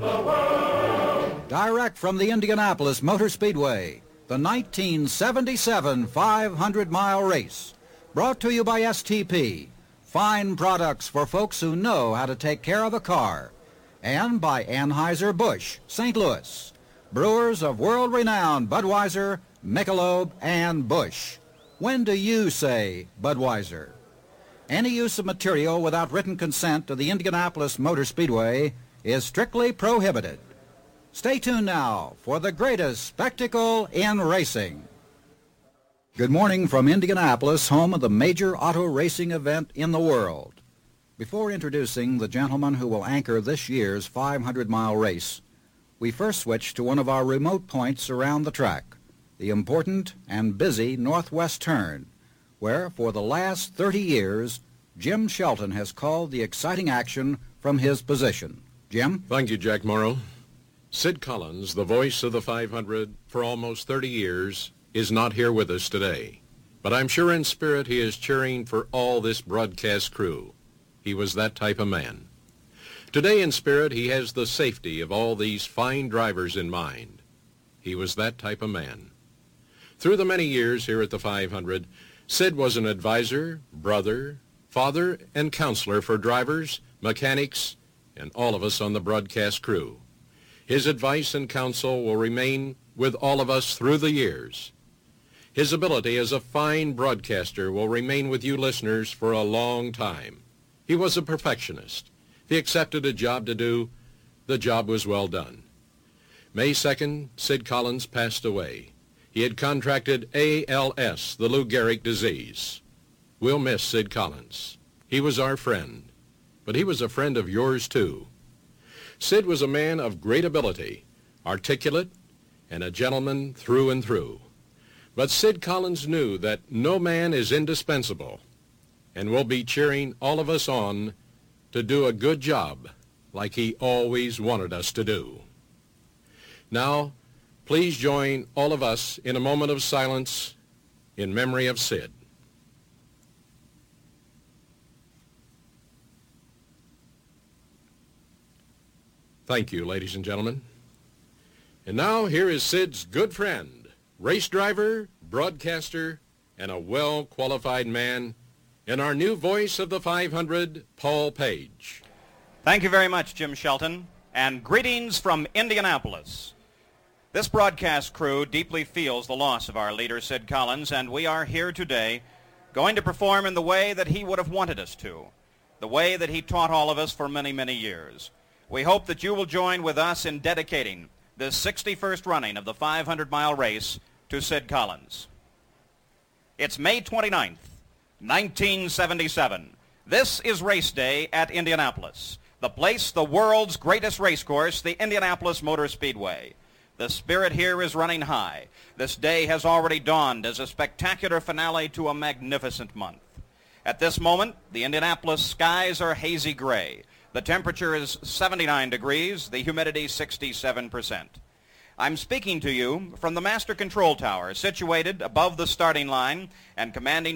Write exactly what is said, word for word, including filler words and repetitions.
Direct from the Indianapolis Motor Speedway, the nineteen seventy-seven five hundred mile race. Brought to you by S T P, fine products for folks who know how to take care of a car. And by Anheuser-Busch, Saint Louis, brewers of world-renowned Budweiser, Michelob, and Busch. When do you say Budweiser? Any use of material without written consent of the Indianapolis Motor Speedway is strictly prohibited. Stay tuned now for the greatest spectacle in racing. Good morning from Indianapolis, home of the major auto racing event in the world. Before introducing the gentleman who will anchor this year's five hundred mile race, we first switch to one of our remote points around the track, the important and busy Northwest Turn, where for the last thirty years, Jim Shelton has called the exciting action from his position. Jim? Thank you, Jack Morrow. Sid Collins, the voice of the five hundred for almost thirty years, is not here with us today. But I'm sure in spirit he is cheering for all this broadcast crew. He was that type of man. Today in spirit he has the safety of all these fine drivers in mind. He was that type of man. Through the many years here at the five hundred, Sid was an advisor, brother, father, and counselor for drivers, mechanics, and all of us on the broadcast crew. His advice and counsel will remain with all of us through the years. His ability as a fine broadcaster will remain with you listeners for a long time. He was a perfectionist. If he accepted a job to do, the job was well done. May second, Sid Collins passed away. He had contracted A L S, the Lou Gehrig disease. We'll miss Sid Collins. He was our friend, but he was a friend of yours too. Sid was a man of great ability, articulate, and a gentleman through and through. But Sid Collins knew that no man is indispensable, and will be cheering all of us on to do a good job like he always wanted us to do. Now, please join all of us in a moment of silence in memory of Sid. Thank you, ladies and gentlemen. And now here is Sid's good friend, race driver, broadcaster, and a well-qualified man, and our new voice of the five hundred, Paul Page. Thank you very much, Jim Shelton, and greetings from Indianapolis. This broadcast crew deeply feels the loss of our leader, Sid Collins, and we are here today going to perform in the way that he would have wanted us to, the way that he taught all of us for many, many years. We hope that you will join with us in dedicating this sixty-first running of the five hundred mile race to Sid Collins. It's May twenty-ninth, nineteen seventy-seven. This is race day at Indianapolis, the place, the world's greatest race course, the Indianapolis Motor Speedway. The spirit here is running high. This day has already dawned as a spectacular finale to a magnificent month. At this moment, the Indianapolis skies are hazy gray. The temperature is seventy-nine degrees, the humidity sixty-seven percent. I'm speaking to you from the Master Control Tower, situated above the starting line and commanding